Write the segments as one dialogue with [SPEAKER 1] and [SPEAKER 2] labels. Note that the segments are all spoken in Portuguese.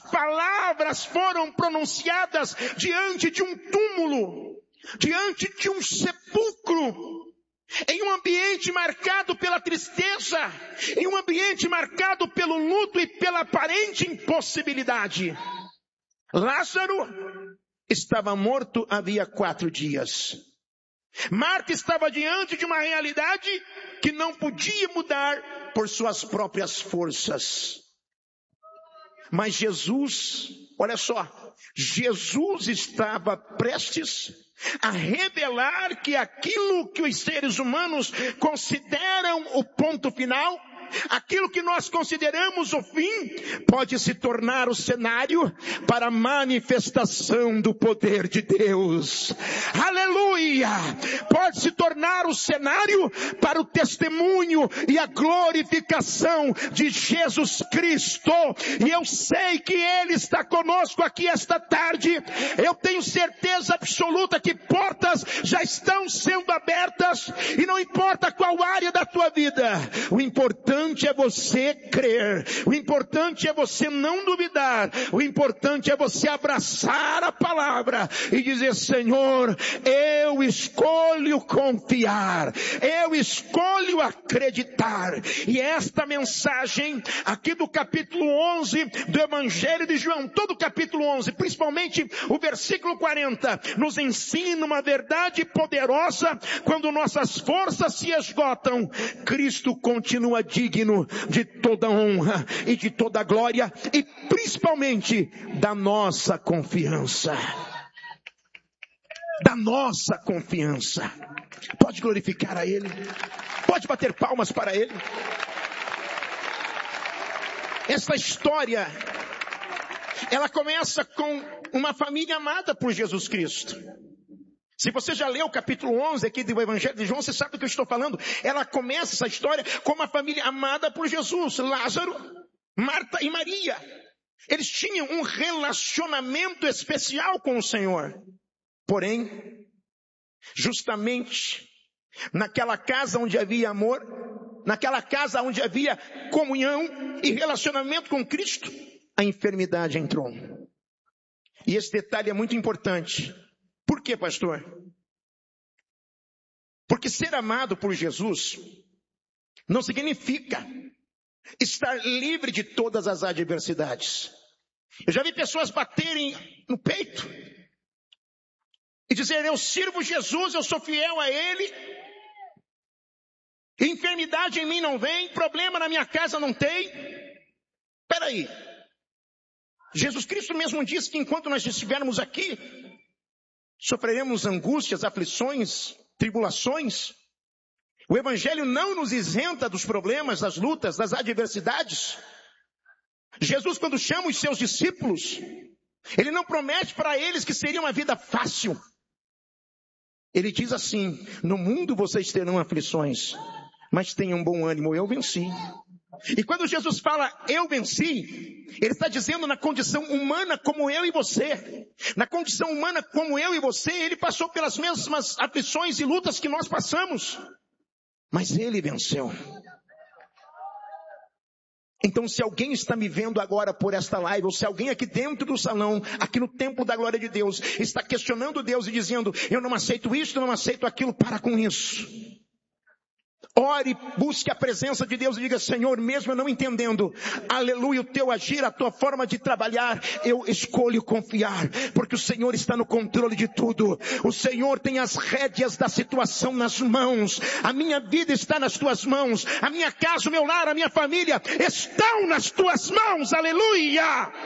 [SPEAKER 1] palavras foram pronunciadas diante de um túmulo, diante de um sepulcro, em um ambiente marcado pela tristeza, em um ambiente marcado pelo luto e pela aparente impossibilidade. Lázaro estava morto havia 4 dias. Marta estava diante de uma realidade que não podia mudar por suas próprias forças. Mas Jesus, olha só, Jesus estava prestes a revelar que aquilo que os seres humanos consideram o ponto final, aquilo que nós consideramos o fim, pode se tornar o cenário para a manifestação do poder de Deus. Aleluia! Pode se tornar o cenário para o testemunho e a glorificação de Jesus Cristo. E eu sei que Ele está conosco aqui esta tarde. Eu tenho certeza absoluta que portas já estão sendo abertas, e não importa qual área da tua vida, o importante é você crer, o importante é você não duvidar, o importante é você abraçar a palavra e dizer: Senhor, eu escolho confiar, eu escolho acreditar. E esta mensagem aqui do capítulo 11 do Evangelho de João, todo o capítulo 11, principalmente o versículo 40, nos ensina uma verdade poderosa. Quando nossas forças se esgotam, Cristo continua digno de toda honra e de toda glória, e principalmente da nossa confiança. Da nossa confiança. Pode glorificar a Ele, pode bater palmas para Ele. Essa história, ela começa com uma família amada por Jesus Cristo. Se você já leu o capítulo 11 aqui do Evangelho de João, você sabe do que eu estou falando. Ela começa essa história com uma família amada por Jesus. Lázaro, Marta e Maria. Eles tinham um relacionamento especial com o Senhor. Porém, justamente naquela casa onde havia amor, naquela casa onde havia comunhão e relacionamento com Cristo, a enfermidade entrou. E esse detalhe é muito importante. Por quê, pastor? Porque ser amado por Jesus não significa estar livre de todas as adversidades. Eu já vi pessoas baterem no peito e dizer: eu sirvo Jesus, eu sou fiel a Ele, enfermidade em mim não vem, problema na minha casa não tem. Espera aí. Jesus Cristo mesmo disse que enquanto nós estivermos aqui, sofreremos angústias, aflições, tribulações. O Evangelho não nos isenta dos problemas, das lutas, das adversidades. Jesus, quando chama os seus discípulos, Ele não promete para eles que seria uma vida fácil. Ele diz assim: no mundo vocês terão aflições, mas tenham bom ânimo, eu venci. E quando Jesus fala eu venci, Ele está dizendo na condição humana como eu e você. Na condição humana como eu e você, Ele passou pelas mesmas aflições e lutas que nós passamos. Mas Ele venceu. Então, se alguém está me vendo agora por esta live, ou se alguém aqui dentro do salão, aqui no templo da glória de Deus, está questionando Deus e dizendo: eu não aceito isso, não aceito aquilo, para com isso. Ore, busque a presença de Deus e diga: Senhor, mesmo eu não entendendo, aleluia, o teu agir, a tua forma de trabalhar, eu escolho confiar, porque o Senhor está no controle de tudo. O Senhor tem as rédeas da situação nas mãos. A minha vida está nas tuas mãos. A minha casa, o meu lar, a minha família estão nas tuas mãos. Aleluia!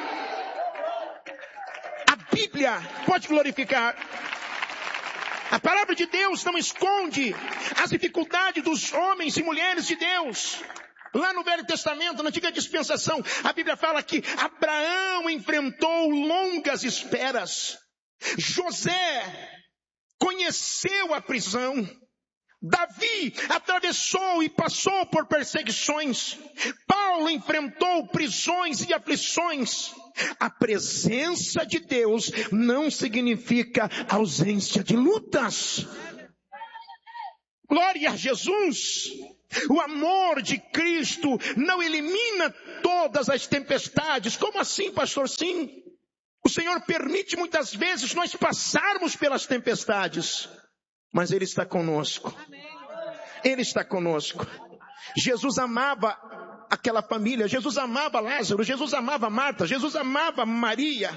[SPEAKER 1] A Bíblia pode glorificar. A palavra de Deus não esconde as dificuldades dos homens e mulheres de Deus. Lá no Velho Testamento, na antiga dispensação, a Bíblia fala que Abraão enfrentou longas esperas. José conheceu a prisão. Davi atravessou e passou por perseguições. Paulo enfrentou prisões e aflições. A presença de Deus não significa ausência de lutas. Glória a Jesus. O amor de Cristo não elimina todas as tempestades. Como assim, pastor? Sim. O Senhor permite muitas vezes nós passarmos pelas tempestades, mas Ele está conosco. Ele está conosco. Jesus amava aquela família, Jesus amava Lázaro, Jesus amava Marta, Jesus amava Maria.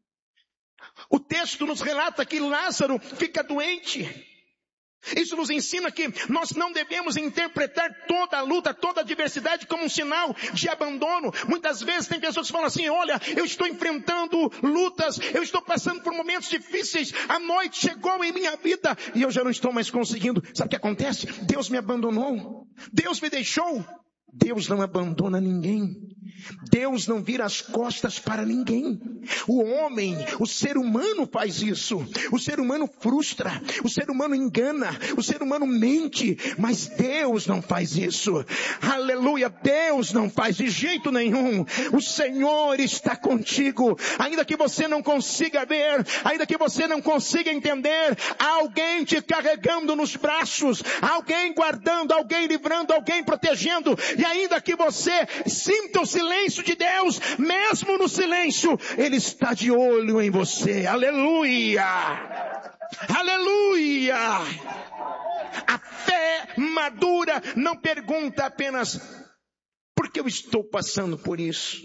[SPEAKER 1] O texto nos relata que Lázaro fica doente. Isso nos ensina que nós não devemos interpretar toda a luta, toda a adversidade como um sinal de abandono. Muitas vezes tem pessoas que falam assim: olha, eu estou enfrentando lutas, eu estou passando por momentos difíceis, a noite chegou em minha vida e eu já não estou mais conseguindo. Sabe o que acontece? Deus me abandonou, Deus me deixou. Deus não abandona ninguém. Deus não vira as costas para ninguém. O homem, o ser humano faz isso. O ser humano frustra, o ser humano engana, o ser humano mente, mas Deus não faz isso. Aleluia, Deus não faz de jeito nenhum. O Senhor está contigo. Ainda que você não consiga ver, ainda que você não consiga entender, há alguém te carregando nos braços, alguém guardando, alguém livrando, alguém protegendo. E ainda que você sinta o silêncio de Deus, mesmo no silêncio, Ele está de olho em você. Aleluia! Aleluia! A fé madura não pergunta apenas: por que eu estou passando por isso?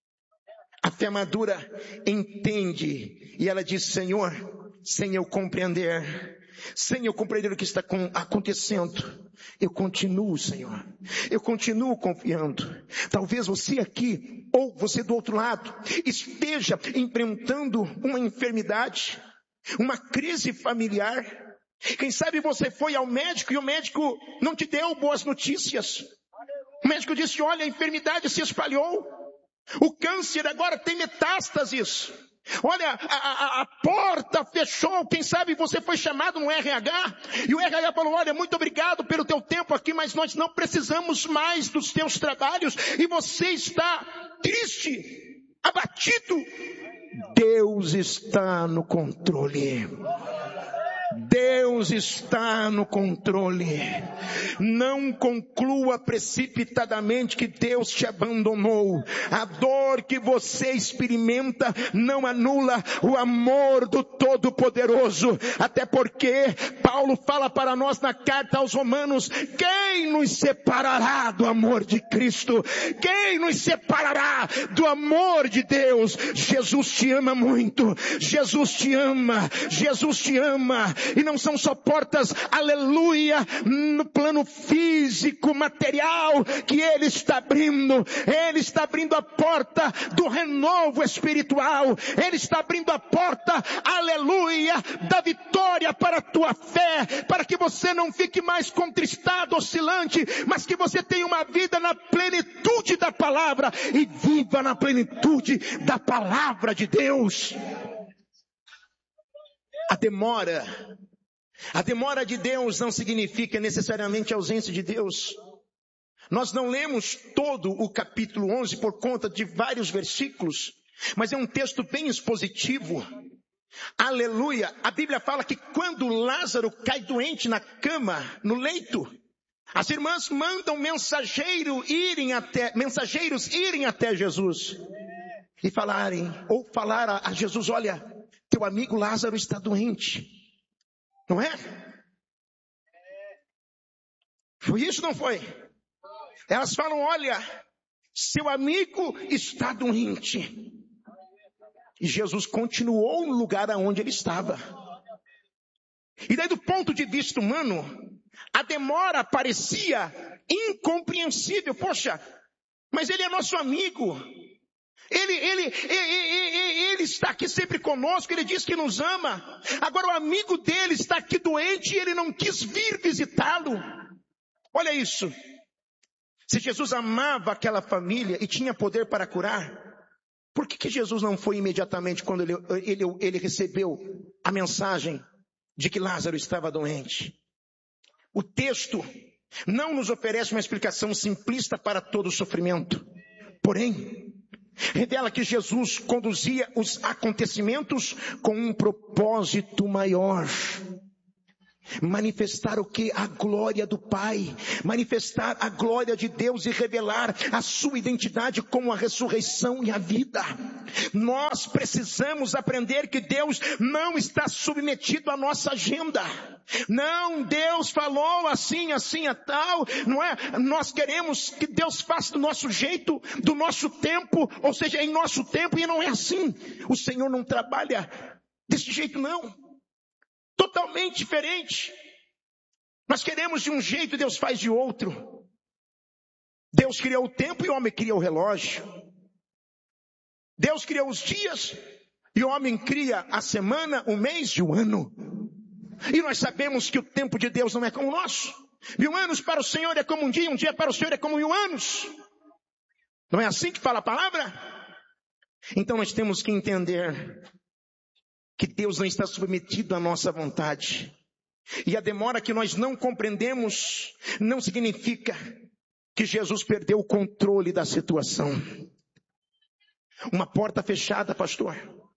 [SPEAKER 1] A fé madura entende e ela diz: Senhor, sem eu compreender o que está acontecendo, eu continuo, Senhor. Eu continuo confiando. Talvez você aqui, ou você do outro lado, esteja enfrentando uma enfermidade, uma crise familiar. Quem sabe você foi ao médico e o médico não te deu boas notícias. O médico disse: olha, a enfermidade se espalhou. O câncer agora tem metástases. Olha, a porta fechou. Quem sabe você foi chamado no RH e o RH falou: olha, muito obrigado pelo teu tempo aqui, mas nós não precisamos mais dos teus trabalhos. E você está triste, abatido. Deus está no controle. Deus está no controle. Não conclua precipitadamente que Deus te abandonou. A dor que você experimenta não anula o amor do Todo-Poderoso. Até porque Paulo fala para nós na carta aos Romanos: quem nos separará do amor de Cristo? Quem nos separará do amor de Deus? Jesus te ama muito. Jesus te ama. Jesus te ama. E não são só portas, aleluia, no plano físico, material, que Ele está abrindo. Ele está abrindo a porta do renovo espiritual. Ele está abrindo a porta, aleluia, da vitória para a tua fé, para que você não fique mais contristado, oscilante, mas que você tenha uma vida na plenitude da palavra e viva na plenitude da palavra de Deus. A demora de Deus não significa necessariamente a ausência de Deus. Nós não lemos todo o capítulo 11 por conta de vários versículos, mas é um texto bem expositivo. Aleluia! A Bíblia fala que quando Lázaro cai doente na cama, no leito, as irmãs mandam mensageiros irem até Jesus e falar a Jesus: olha, teu amigo Lázaro está doente. Não é? Foi isso, não foi? Elas falam: olha, seu amigo está doente. E Jesus continuou no lugar aonde ele estava. E daí, do ponto de vista humano, a demora parecia incompreensível. Poxa, mas ele é nosso amigo. Ele está aqui sempre conosco, ele diz que nos ama. Agora o amigo dele está aqui doente e ele não quis vir visitá-lo. Olha isso. Se Jesus amava aquela família e tinha poder para curar, por que Jesus não foi imediatamente quando ele recebeu a mensagem de que Lázaro estava doente? O texto não nos oferece uma explicação simplista para todo o sofrimento. Porém, revela que Jesus conduzia os acontecimentos com um propósito maior. Manifestar o que? A glória do Pai. Manifestar a glória de Deus e revelar a sua identidade como a ressurreição e a vida. Nós precisamos aprender que Deus não está submetido à nossa agenda. Não, Deus falou assim, assim, a tal, não é? Nós queremos que Deus faça do nosso jeito, do nosso tempo, ou seja, em nosso tempo, e não é assim. O Senhor não trabalha desse jeito, não. Totalmente diferente. Nós queremos de um jeito e Deus faz de outro. Deus criou o tempo e o homem cria o relógio. Deus criou os dias e o homem cria a semana, o mês e o ano. E nós sabemos que o tempo de Deus não é como o nosso. 1000 anos para o Senhor é como um dia para o Senhor é como 1000 anos. Não é assim que fala a palavra? Então nós temos que entender que Deus não está submetido à nossa vontade. E a demora que nós não compreendemos não significa que Jesus perdeu o controle da situação. Uma porta fechada, pastor.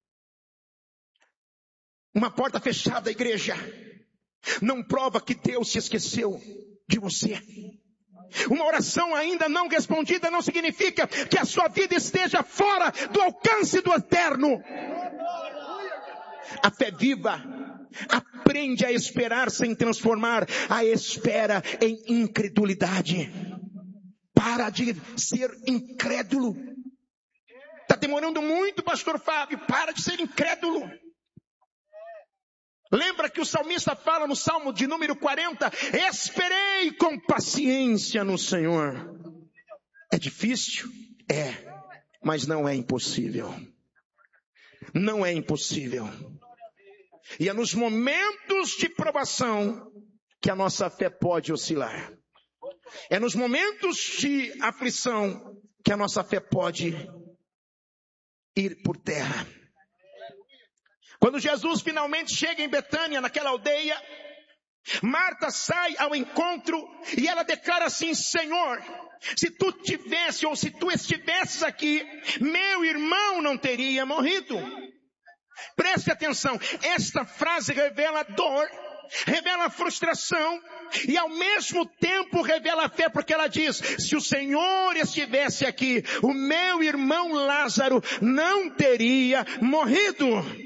[SPEAKER 1] Uma porta fechada, igreja. Não prova que Deus se esqueceu de você. Uma oração ainda não respondida não significa que a sua vida esteja fora do alcance do eterno. A fé viva aprende a esperar sem transformar a espera em incredulidade. Para de ser incrédulo. Está demorando muito, pastor Fábio. Para de ser incrédulo. Lembra que o salmista fala no Salmo de número 40, esperei com paciência no Senhor. É difícil? É, mas não é impossível. Não é impossível. E é nos momentos de provação que a nossa fé pode oscilar. É nos momentos de aflição que a nossa fé pode ir por terra. Quando Jesus finalmente chega em Betânia, naquela aldeia, Marta sai ao encontro e ela declara assim: Senhor, se tu tivesse ou se tu estivesses aqui, meu irmão não teria morrido. Preste atenção, esta frase revela dor, revela frustração e ao mesmo tempo revela fé, porque ela diz: se o Senhor estivesse aqui, o meu irmão Lázaro não teria morrido.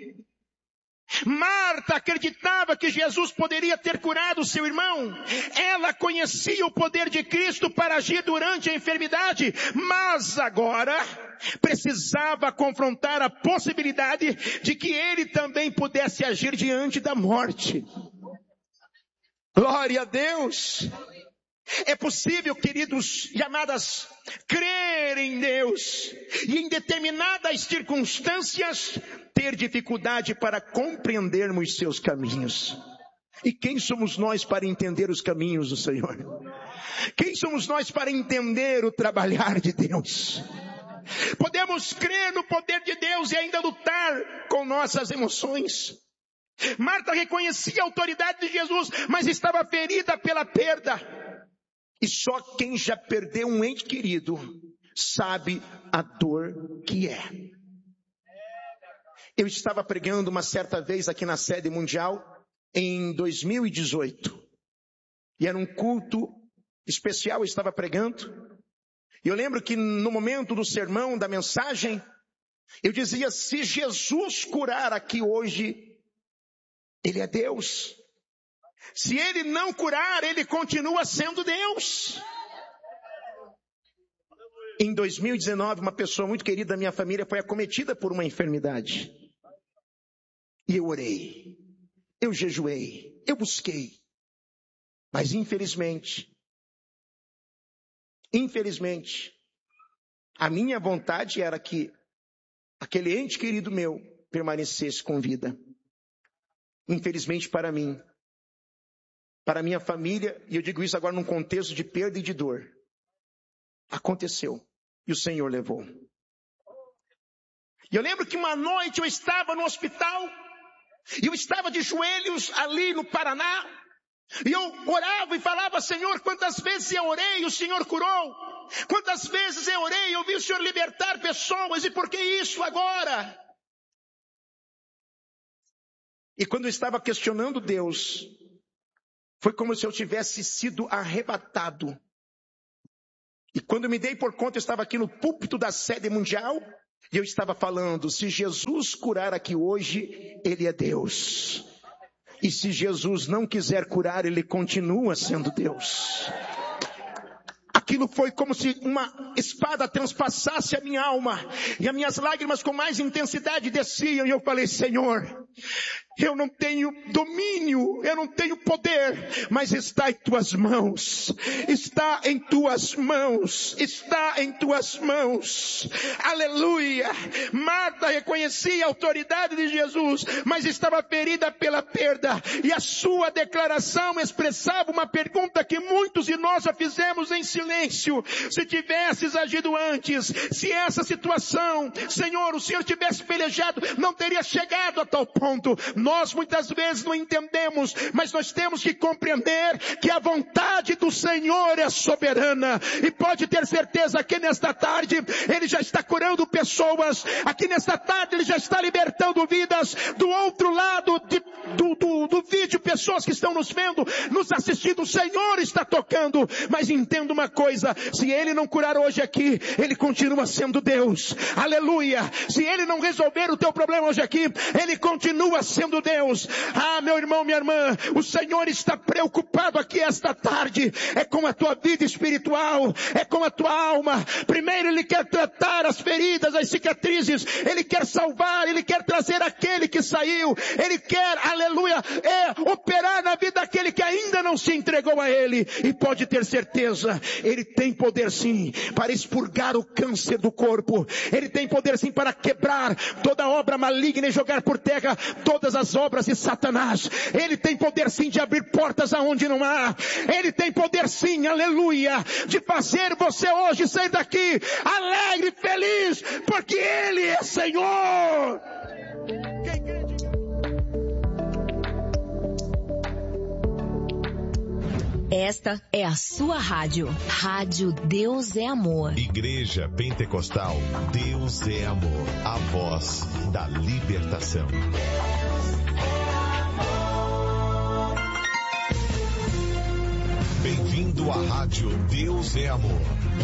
[SPEAKER 1] Marta acreditava que Jesus poderia ter curado seu irmão. Ela conhecia o poder de Cristo para agir durante a enfermidade, mas agora precisava confrontar a possibilidade de que ele também pudesse agir diante da morte. Glória a Deus! É possível, queridos e amadas, crer em Deus e em determinadas circunstâncias ter dificuldade para compreendermos seus caminhos. E quem somos nós para entender os caminhos do Senhor? Quem somos nós para entender o trabalhar de Deus? Podemos crer no poder de Deus e ainda lutar com nossas emoções. Marta reconhecia a autoridade de Jesus, mas estava ferida pela perda. E só quem já perdeu um ente querido sabe a dor que é. Eu estava pregando uma certa vez aqui na sede mundial em 2018. E era um culto especial, eu estava pregando. E eu lembro que no momento do sermão, da mensagem, eu dizia: se Jesus curar aqui hoje, Ele é Deus. Se Ele não curar, Ele continua sendo Deus. Em 2019, uma pessoa muito querida da minha família foi acometida por uma enfermidade. E eu orei, eu jejuei, eu busquei. Mas infelizmente, a minha vontade era que aquele ente querido meu permanecesse com vida. Infelizmente para mim, para minha família, e eu digo isso agora num contexto de perda e de dor, aconteceu e o Senhor levou. E eu lembro que uma noite eu estava no hospital, e eu estava de joelhos ali no Paraná, e eu orava e falava: Senhor, quantas vezes eu orei e o Senhor curou? Quantas vezes eu orei e eu vi o Senhor libertar pessoas, e por que isso agora? E quando eu estava questionando Deus, Foi como se eu tivesse sido arrebatado. E quando me dei por conta, eu estava aqui no púlpito da sede mundial, e eu estava falando, se Jesus curar aqui hoje, Ele é Deus. E se Jesus não quiser curar, Ele continua sendo Deus. Aquilo foi como se uma espada transpassasse a minha alma, e as minhas lágrimas com mais intensidade desciam, e eu falei, Senhor, eu não tenho domínio, eu não tenho poder, mas está em tuas mãos, está em tuas mãos, está em tuas mãos, aleluia. Marta reconhecia a autoridade de Jesus, mas estava ferida pela perda, e a sua declaração expressava uma pergunta que muitos de nós já fizemos em silêncio: se tivesses agido antes, se essa situação, Senhor, o Senhor tivesse pelejado, não teria chegado a tal ponto. Nós muitas vezes não entendemos, mas nós temos que compreender que a vontade do Senhor é soberana, e pode ter certeza que nesta tarde Ele já está curando pessoas, aqui nesta tarde Ele já está libertando vidas. Do outro lado do vídeo, pessoas que estão nos vendo, nos assistindo, o Senhor está tocando. Mas entenda uma coisa, se Ele não curar hoje aqui, Ele continua sendo Deus, aleluia. Se Ele não resolver o teu problema hoje aqui, Ele continua sendo Deus. Ah, meu irmão, minha irmã, o Senhor está preocupado aqui esta tarde, é com a tua vida espiritual, é com a tua alma. Primeiro Ele quer tratar as feridas, as cicatrizes, Ele quer salvar, Ele quer trazer aquele que saiu, Ele quer, aleluia, operar na vida daquele que ainda não se entregou a Ele. E pode ter certeza, Ele tem poder sim para expurgar o câncer do corpo, Ele tem poder sim para quebrar toda obra maligna e jogar por terra todas as obras de Satanás. Ele tem poder sim de abrir portas aonde não há. Ele tem poder sim, aleluia, de fazer você hoje sair daqui alegre, feliz, porque Ele é Senhor.
[SPEAKER 2] Esta é a sua rádio. Rádio Deus é Amor.
[SPEAKER 3] Igreja Pentecostal Deus é Amor. A voz da libertação. Bem-vindo à rádio Deus é Amor.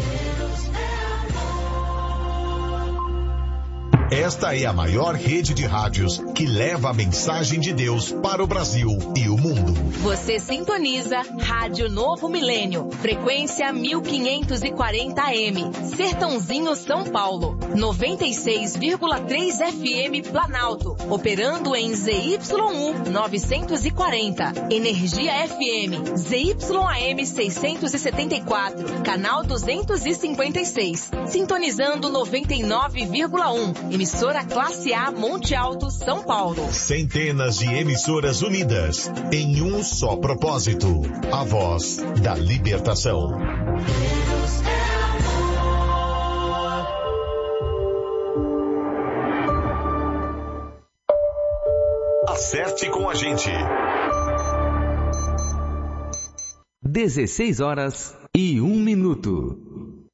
[SPEAKER 3] Esta é a maior rede de rádios que leva a mensagem de Deus para o Brasil e o mundo.
[SPEAKER 2] Você sintoniza Rádio Novo Milênio, frequência 1540 AM, Sertãozinho, São Paulo, 96,3 FM Planalto, operando em ZYU 940, Energia FM, ZYAM 674, canal 256, sintonizando 99,1, emissora Classe A, Monte Alto, São Paulo.
[SPEAKER 3] Centenas de emissoras unidas em um só propósito: a voz da libertação. Acerte com a gente.
[SPEAKER 4] 16h01.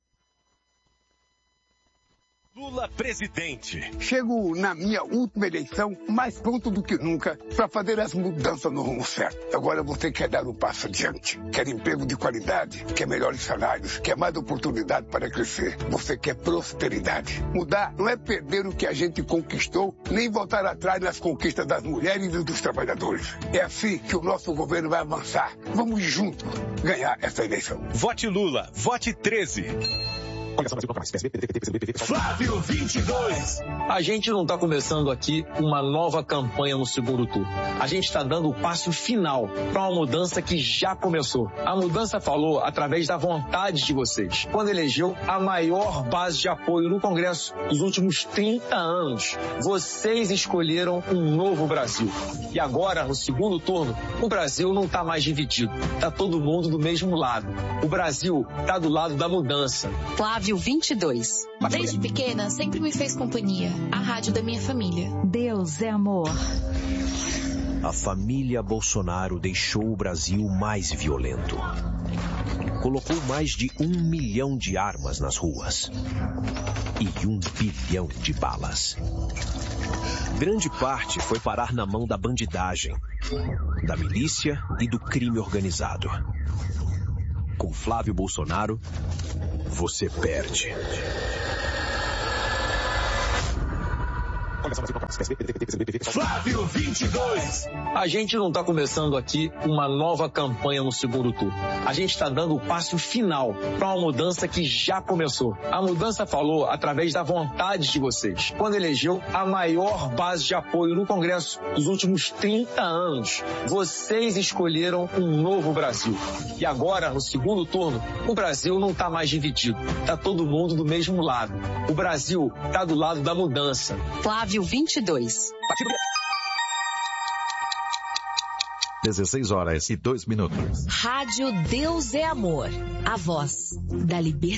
[SPEAKER 3] Lula presidente.
[SPEAKER 5] Chego na minha última eleição mais pronto do que nunca para fazer as mudanças no rumo certo. Agora você quer dar um passo adiante. Quer emprego de qualidade, quer melhores salários, quer mais oportunidade para crescer. Você quer prosperidade. Mudar não é perder o que a gente conquistou, nem voltar atrás nas conquistas das mulheres e dos trabalhadores. É assim que o nosso governo vai avançar. Vamos juntos ganhar essa eleição.
[SPEAKER 3] Vote Lula, vote 13.
[SPEAKER 6] Flávio 22. A gente não está começando aqui uma nova campanha no segundo turno. A gente está dando o passo final para uma mudança que já começou. A mudança falou através da vontade de vocês, quando elegeu a maior base de apoio no Congresso dos últimos 30 anos. Vocês escolheram um novo Brasil. E agora, no segundo turno, o Brasil não está mais dividido. Está todo mundo do mesmo lado. O Brasil está do lado da mudança.
[SPEAKER 2] Flávio 22.
[SPEAKER 7] Desde pequena, sempre me fez companhia. A rádio da minha família.
[SPEAKER 2] Deus é amor.
[SPEAKER 8] A família Bolsonaro deixou o Brasil mais violento. Colocou mais de 1 milhão de armas nas ruas. E 1 bilhão de balas. Grande parte foi parar na mão da bandidagem, da milícia e do crime organizado. Com Flávio Bolsonaro, você perde.
[SPEAKER 3] Flávio 22.
[SPEAKER 6] A gente não está começando aqui uma nova campanha no segundo turno. A gente está dando o passo final para uma mudança que já começou. A mudança falou através da vontade de vocês, quando elegeu a maior base de apoio no Congresso dos últimos 30 anos. Vocês escolheram um novo Brasil. E agora, no segundo turno, o Brasil não está mais dividido. Está todo mundo do mesmo lado. O Brasil está do lado da mudança.
[SPEAKER 2] Flávio 22.
[SPEAKER 3] 16 horas e 2 minutos.
[SPEAKER 2] Rádio Deus é Amor. A voz da liberdade.